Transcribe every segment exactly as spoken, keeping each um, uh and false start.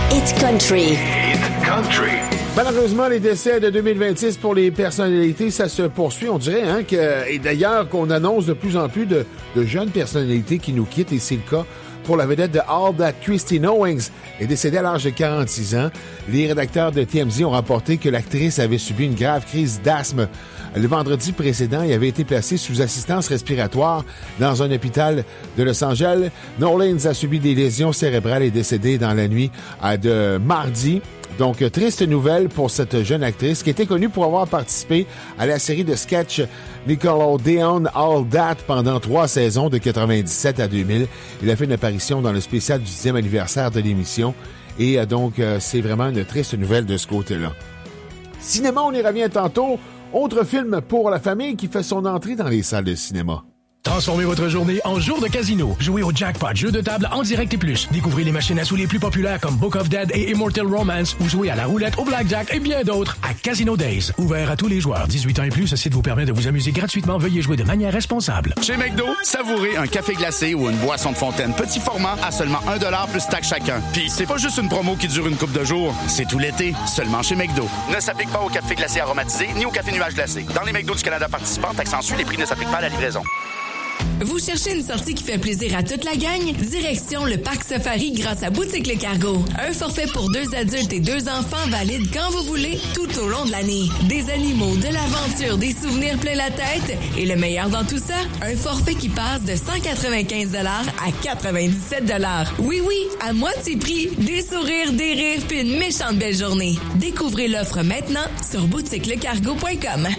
Hit Country. Hit Country. Malheureusement, les décès de deux mille vingt-six pour les personnalités, ça se poursuit. On dirait, hein, que, et d'ailleurs, qu'on annonce de plus en plus de, de jeunes personnalités qui nous quittent, et c'est le cas pour la vedette de All That, Christine Owings, est décédée à l'âge de quarante-six ans. Les rédacteurs de T M Z ont rapporté que l'actrice avait subi une grave crise d'asthme. Le vendredi précédent, il avait été placé sous assistance respiratoire dans un hôpital de Los Angeles. Nolens a subi des lésions cérébrales et est décédée dans la nuit de mardi. Donc, triste nouvelle pour cette jeune actrice qui était connue pour avoir participé à la série de sketch Nickelodeon All That pendant trois saisons de quatre-vingt-dix-sept à deux mille. Il a fait une apparition dans le spécial du dixième anniversaire de l'émission et donc, c'est vraiment une triste nouvelle de ce côté-là. Cinéma, on y revient tantôt. Autre film pour la famille qui fait son entrée dans les salles de cinéma. Transformez votre journée en jour de casino. Jouez au jackpot, jeu de table en direct et plus. Découvrez les machines à sous les plus populaires comme Book of Dead et Immortal Romance ou jouez à la roulette, au blackjack et bien d'autres à Casino Days. Ouvert à tous les joueurs. dix-huit ans et plus, ce site vous permet de vous amuser gratuitement. Veuillez jouer de manière responsable. Chez McDo, savourez un café glacé ou une boisson de fontaine petit format à seulement un dollar plus taxe chacun. Puis c'est pas juste une promo qui dure une couple de jours. C'est tout l'été, seulement chez McDo. Ne s'applique pas au café glacé aromatisé ni au café nuage glacé. Dans les McDo du Canada participants, taxe en sus, les prix ne s'appliquent pas à la livraison. Vous cherchez une sortie qui fait plaisir à toute la gang? Direction le Parc Safari grâce à Boutique Le Cargo. Un forfait pour deux adultes et deux enfants valide quand vous voulez, tout au long de l'année. Des animaux, de l'aventure, des souvenirs plein la tête. Et le meilleur dans tout ça, un forfait qui passe de cent quatre-vingt-quinze dollars à quatre-vingt-dix-sept dollars. Oui, oui, à moitié prix. Des sourires, des rires, puis une méchante belle journée. Découvrez l'offre maintenant sur boutique le cargo point com.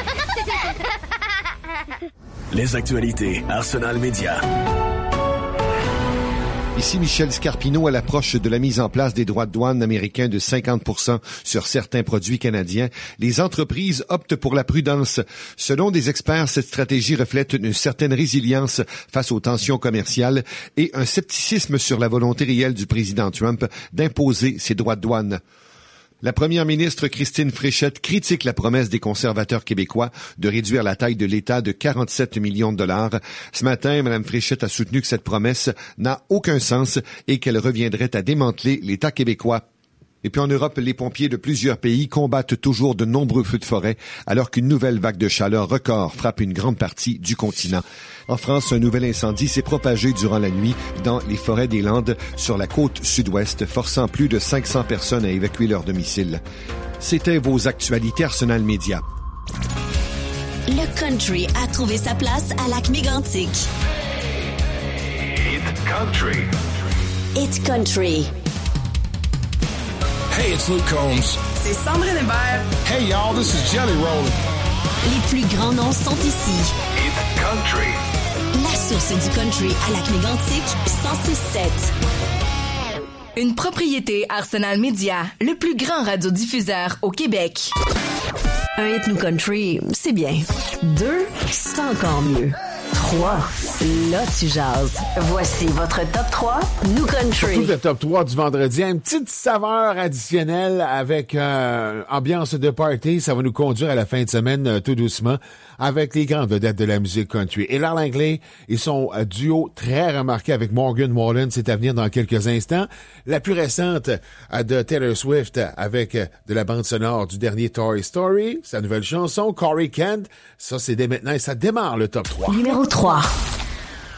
Les actualités Arsenal Média. Ici Michel Scarpino à l'approche de la mise en place des droits de douane américains de cinquante pour cent sur certains produits canadiens. Les entreprises optent pour la prudence. Selon des experts, cette stratégie reflète une certaine résilience face aux tensions commerciales et un scepticisme sur la volonté réelle du président Trump d'imposer ces droits de douane. La première ministre Christine Fréchette critique la promesse des conservateurs québécois de réduire la taille de l'État de quarante-sept millions de dollars. Ce matin, Mme Fréchette a soutenu que cette promesse n'a aucun sens et qu'elle reviendrait à démanteler l'État québécois. Et puis en Europe, les pompiers de plusieurs pays combattent toujours de nombreux feux de forêt alors qu'une nouvelle vague de chaleur record frappe une grande partie du continent. En France, un nouvel incendie s'est propagé durant la nuit dans les forêts des Landes sur la côte sud-ouest, forçant plus de cinq cents personnes à évacuer leur domicile. C'était vos actualités Arsenal Média. Le country a trouvé sa place à Lac-Mégantic. Hit Country. Hit Country. Hey, it's Luke Combs. C'est Sandrine Hébert. Hey, y'all, this is Jelly Roll. Les plus grands noms sont ici. Hit Country. La source du country à Lac-Mégantic, cent six sept. Une propriété Arsenal Média, le plus grand radiodiffuseur au Québec. Un hit nous country, c'est bien. Deux, c'est encore mieux. Trois, là tu jases. Voici votre top trois nous country. Surtout le top trois du vendredi. Une petite saveur additionnelle avec euh, ambiance de party. Ça va nous conduire à la fin de semaine euh, tout doucement avec les grandes vedettes de la musique country. Et Earl Langley et son euh, duo très remarqué avec Morgan Wallen, c'est à venir dans quelques instants. La plus récente euh, de Taylor Swift avec euh, de la bande sonore du dernier Toy Story, sa nouvelle chanson, Corey Kent. Ça, c'est dès maintenant et ça démarre le top trois. Numéro trois.